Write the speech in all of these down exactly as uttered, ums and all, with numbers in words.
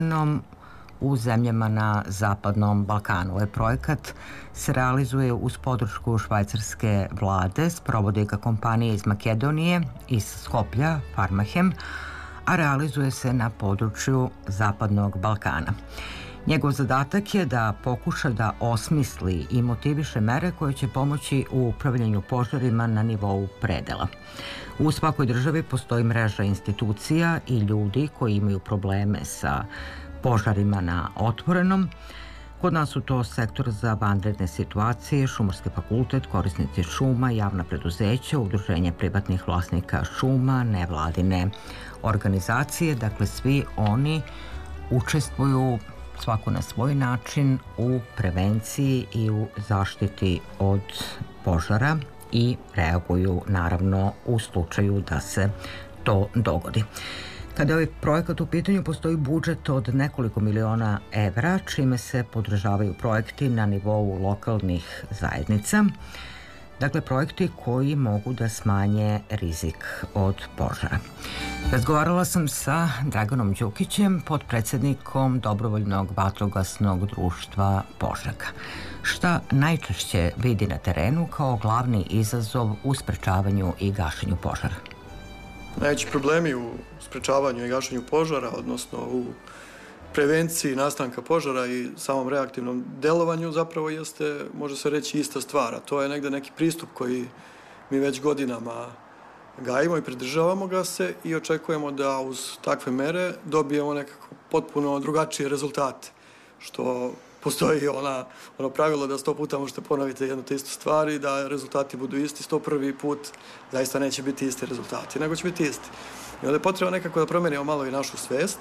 u zemljama na Zapadnom Balkanu. Ovaj projekat se realizuje uz podršku švajcarske vlade, sprovodi ga kompanija iz Makedonije, iz Skoplja, Farmahem, a realizuje se na području Zapadnog Balkana. Njegov zadatak je da pokuša da osmisli i motiviše mere koje će pomoći u upravljanju požarima na nivou predela. U svakoj državi postoji mreža institucija i ljudi koji imaju probleme sa požarima na otvorenom. Kod nas su to sektor za vanredne situacije, Šumarski fakultet, korisnici šuma, javna preduzeća, udruženje privatnih vlasnika šuma, nevladine organizacije. Dakle, svi oni učestvuju svako na svoj način u prevenciji i u zaštiti od požara i reaguju naravno u slučaju da se to dogodi. Kada je ovaj projekat u pitanju, postoji budžet od nekoliko miliona evra, čime se podržavaju projekti na nivou lokalnih zajednica. Dakle, projekti koji mogu da smanje rizik od požara. Razgovarala sam sa Draganom Đukićem, potpredsednikom Dobrovoljnog vatrogasnog društva Požega. Šta najčešće vidi na terenu kao glavni izazov u sprečavanju i gašenju požara? Najveći problemi u sprečavanju i gašenju požara, odnosno u prevenciji nastanka požara i samom reaktivnom delovanju zapravo jeste, može se reći, ista stvar. To je negde neki pristup koji mi već godinama gajimo i pridržavamo ga se i očekujemo da uz takve mere dobijemo nekako potpuno drugačije rezultate. Što postoji ona, ono pravilo da sto puta možete ponoviti jednu te istu stvar i da rezultati budu isti, sto prvi put zaista neće biti isti rezultati, nego će biti isti. I onda je potrebno nekako da promenimo malo i našu svest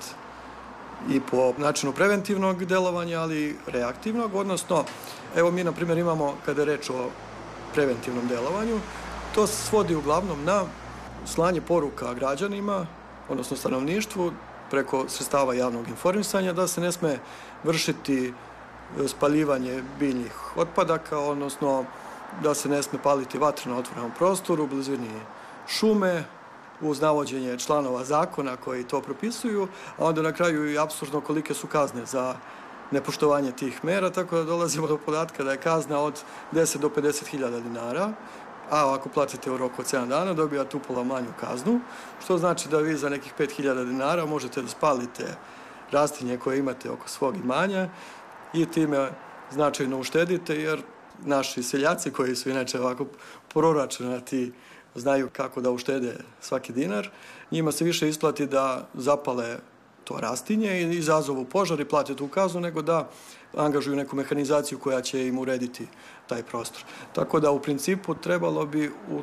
i po načinu preventivnog delovanja, ali i reaktivnog, odnosno, evo mi na primjer imamo, kada je reč o preventivnom delovanju, to se svodi uglavnom na slanje poruka građanima, odnosno stanovništvu, preko sredstava javnog informisanja, da se ne sme vršiti spaljivanje biljnih otpadaka, odnosno da se ne sme paliti vatra na otvorenom prostoru, u blizini šume, uz navođenje članova zakona koji to propisuju, a onda na kraju i apsurdno kolike su kazne za nepoštovanje tih mera, tako da dolazimo do podatka da je kazna od deset do pedeset hiljada dinara, a ako platite u roku od sedam dana dobijate upola manju kaznu, što znači da vi za nekih pet hiljada dinara možete da spalite rastinje koje imate oko svog imanja i time značajno uštedite, jer naši seljaci koji su inače ovako proračunati znaju kako da uštede svaki dinar, njima se više isplati da zapale to rastinje i izazovu požar i plate tu kaznu, nego da angažuju neku mehanizaciju koja će im urediti taj prostor. Tako da u principu trebalo bi u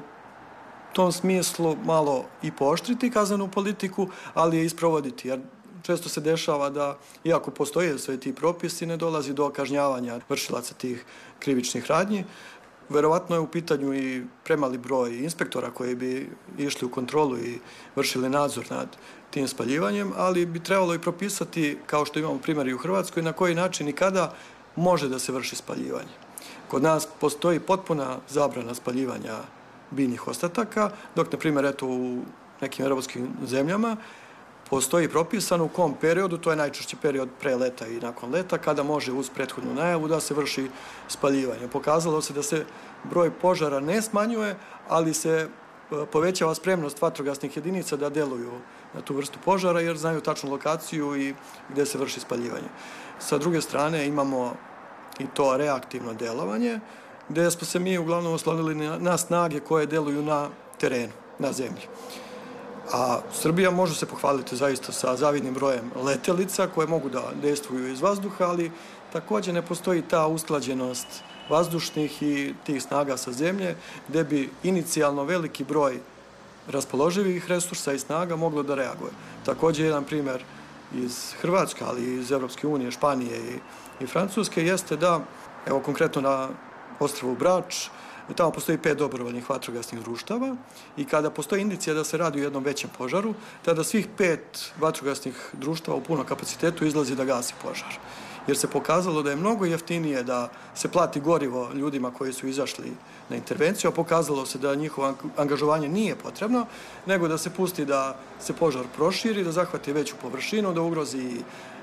tom smislu malo i pooštriti kaznenu politiku, ali je isprovoditi, jer često se dešava da, iako postoje sve ti propisi, ne dolazi do kažnjavanja vršilaca tih krivičnih radnji. Verovatno je u pitanju i premali broj inspektora koji bi išli u kontrolu i vršili nadzor nad tim spaljivanjem, ali bi trebalo i propisati, kao što imamo primjer i u Hrvatskoj, na koji način i kada može da se vrši spaljivanje. Kod nas postoji potpuna zabrana spaljivanja biljnih ostataka, dok, na primjer, eto, u nekim evropskim zemljama postoji propisano u kom periodu, to je najčešće period pre leta i nakon leta, kada može uz prethodnu najavu da se vrši spaljivanje. Pokazalo se da se broj požara ne smanjuje, ali se povećava spremnost vatrogasnih jedinica da deluju na tu vrstu požara, jer znaju tačnu lokaciju i gde se vrši spaljivanje. Sa druge strane imamo i to reaktivno delovanje, gde smo se mi uglavnom oslonili na snage koje deluju na terenu, na zemlji. A Srbija može se pohvaliti zaista sa zavidnim brojem letelica koje mogu da dejstvuju iz vazduha, ali takođe ne postoji ta usklađenost vazdušnih i tih snaga sa zemlje, gde bi inicijalno veliki broj raspoloživih resursa i snaga moglo da reaguje. Takođe, jedan primer iz Hrvatske, ali i iz Evropske unije, Španije i, i Francuske, jeste da, evo konkretno na ostrvu Brač, tamo postoji pet dobrovoljnih vatrogasnih društava i kada postoji indicija da se radi o jednom većem požaru, tada svih pet vatrogasnih društava u punom kapacitetu izlazi da gasi požar. Jer se pokazalo da je mnogo jeftinije da se plati gorivo ljudima koji su izašli na intervenciju, a pokazalo se da njihovo angažovanje nije potrebno, nego da se pusti da se požar proširi, da zahvati veću površinu, da ugrozi